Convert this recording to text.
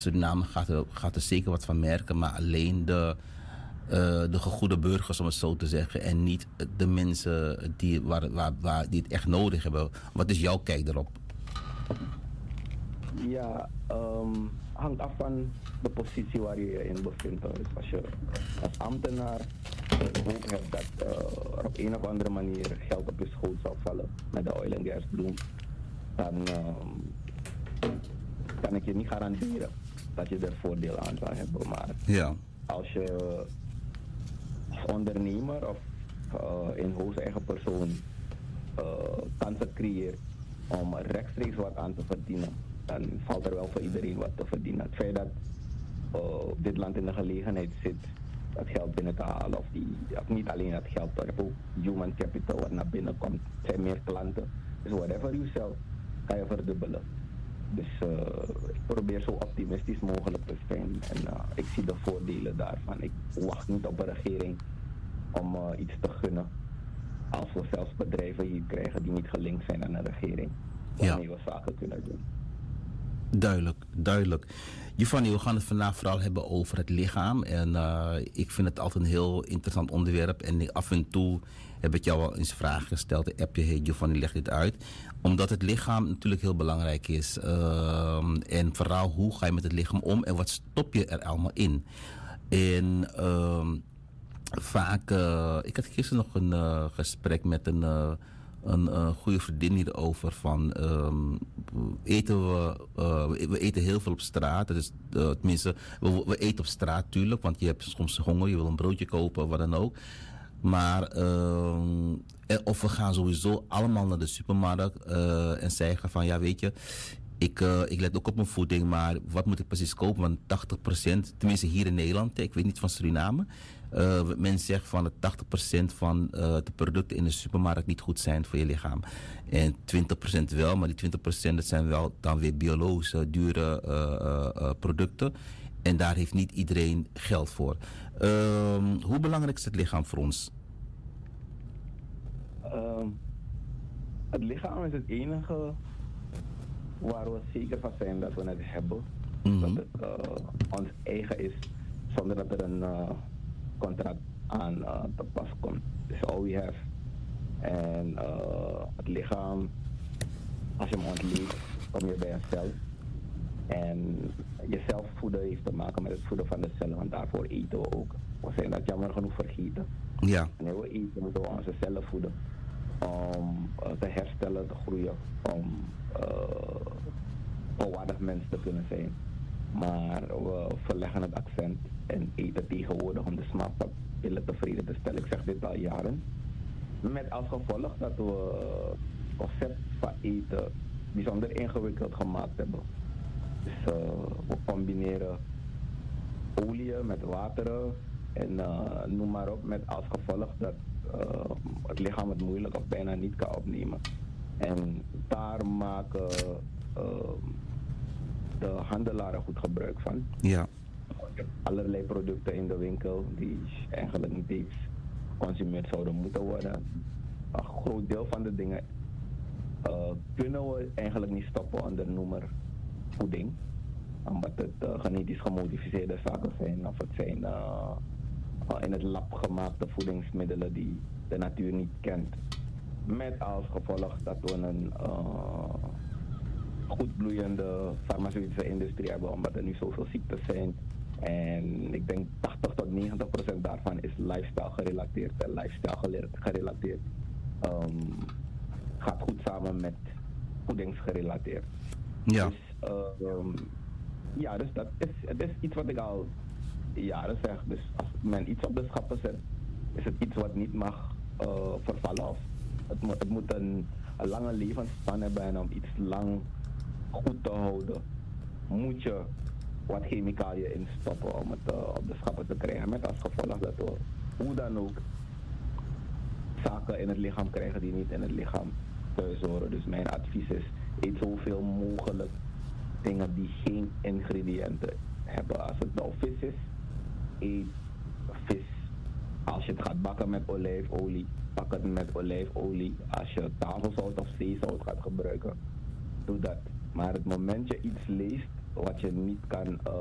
Suriname gaat er zeker wat van merken, maar alleen de gegoede burgers, om het zo te zeggen, en niet de mensen die het echt nodig hebben. Wat is jouw kijk erop? Ja, hangt af van de positie waar je je in bevindt. Dus als je als ambtenaar hoop hebt dat er op een of andere manier geld op je schoot zal vallen met de oil en gas boom, dan kan ik je niet garanderen dat je er voordeel aan zal hebben. Maar Ja. als je als ondernemer of in hoogste eigen persoon kansen creëert om rechtstreeks wat aan te verdienen, dan valt er wel voor iedereen wat te verdienen. Het feit dat dit land in de gelegenheid zit dat geld binnen te halen, of niet alleen dat geld, maar ook human capital wat naar binnen komt. Het zijn meer klanten. Dus whatever you sell, kan je verdubbelen. Dus ik probeer zo optimistisch mogelijk te zijn en ik zie de voordelen daarvan. Ik wacht niet op een regering om iets te gunnen. Als we zelfs bedrijven hier krijgen die niet gelinkt zijn aan een regering, waarmee we zaken kunnen doen. Duidelijk, duidelijk. Giovanni, we gaan het vandaag vooral hebben over het lichaam. En ik vind het altijd een heel interessant onderwerp. En af en toe heb ik jou al eens vragen gesteld. De appje, hey Giovanni, leg dit uit. Omdat het lichaam natuurlijk heel belangrijk is. En vooral, hoe ga je met het lichaam om en wat stop je er allemaal in? En vaak, ik had gisteren nog een gesprek met een goede vriendin hierover van we eten heel veel op straat. Dat is, tenminste, we eten op straat natuurlijk, want je hebt soms honger, je wil een broodje kopen, wat dan ook. Maar of we gaan sowieso allemaal naar de supermarkt en zeggen van ja, weet je, ik let ook op mijn voeding, maar wat moet ik precies kopen? Want 80%, tenminste hier in Nederland, ik weet niet van Suriname, men zegt van dat 80% van de producten in de supermarkt niet goed zijn voor je lichaam. En 20% wel, maar die 20% dat zijn wel dan weer biologische, dure producten. En daar heeft niet iedereen geld voor. Hoe belangrijk is het lichaam voor ons? Het lichaam is het enige waar we zeker van zijn dat we het hebben. Mm-hmm. Dat het ons eigen is, zonder dat er een contract aan te pas komt. Dus all we have. En het lichaam, als je hem ontleedt, kom je bij jezelf. En jezelf voeden heeft te maken met het voeden van de cellen, want daarvoor eten we ook. We zijn dat jammer genoeg vergeten. Ja. Wanneer we eten, moeten we onze cellen voeden om te herstellen, te groeien, om volwaardig mens te kunnen zijn. Maar we verleggen het accent en eten tegenwoordig om de smaak van pillen tevreden te stellen. Ik zeg dit al jaren. Met als gevolg dat we het concept van eten bijzonder ingewikkeld gemaakt hebben. Dus we combineren olie met water en noem maar op, met als gevolg dat het lichaam het moeilijk of bijna niet kan opnemen. En daar maken de handelaren goed gebruik van. Ja. Je hebt allerlei producten in de winkel die eigenlijk niet eens geconsumeerd zouden moeten worden. Een groot deel van de dingen kunnen we eigenlijk niet stoppen onder noemer voeding. Omdat het genetisch gemodificeerde zaken zijn of het zijn in het lab gemaakte voedingsmiddelen die de natuur niet kent. Met als gevolg dat we een goed bloeiende farmaceutische industrie hebben, omdat er nu zoveel ziektes zijn. En ik denk 80-90% daarvan is lifestyle gerelateerd. En lifestyle gerelateerd gaat goed samen met voedingsgerelateerd. Ja. Dus het is iets wat ik al jaren zeg. Dus als men iets op de schappen zet, is het iets wat niet mag vervallen. Of het moet een lange levensspan hebben en om iets lang goed te houden, moet je wat chemicaliën instoppen om het op de schappen te krijgen. Met als gevolg dat we hoe dan ook zaken in het lichaam krijgen die niet in het lichaam thuis horen. Dus mijn advies is, eet zoveel mogelijk dingen die geen ingrediënten hebben. Als het nou vis is, eet vis. Als je het gaat bakken met olijfolie, bak het met olijfolie. Als je tafelzout of zeezout gaat gebruiken, doe dat. Maar het moment je iets leest wat je niet kan